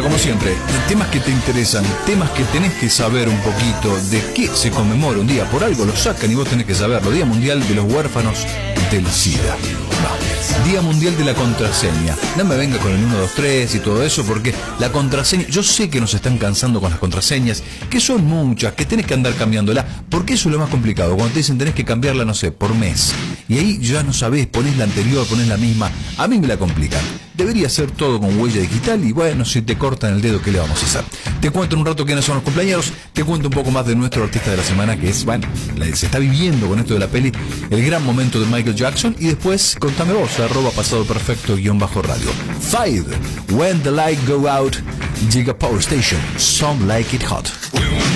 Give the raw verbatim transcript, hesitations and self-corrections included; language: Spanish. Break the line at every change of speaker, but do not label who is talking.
como siempre, temas que te interesan, temas que tenés que saber un poquito de qué se conmemora un día. Por algo lo sacan y vos tenés que saberlo. Día Mundial de los Huérfanos del SIDA. Va. Día Mundial de la Contraseña. No me venga con el uno, dos, tres y todo eso, porque la contraseña, yo sé que nos están cansando con las contraseñas, que son muchas, que tenés que andar cambiándola, porque eso es lo más complicado. Cuando te dicen tenés que cambiarla, no sé, por mes. Y ahí ya no sabés, ponés la anterior, ponés la misma. A mí me la complican. Debería ser todo con huella digital y bueno, si te cortan el dedo, ¿qué le vamos a hacer? Te cuento en un rato quiénes son los cumpleaños, te cuento un poco más de nuestro artista de la semana, que es, bueno, se está viviendo con esto de la peli, el gran momento de Michael Jackson, y después, contame vos, arroba pasado perfecto guión bajo radio. Five, When the Light Go Out, Giga Power Station, Some Like It Hot.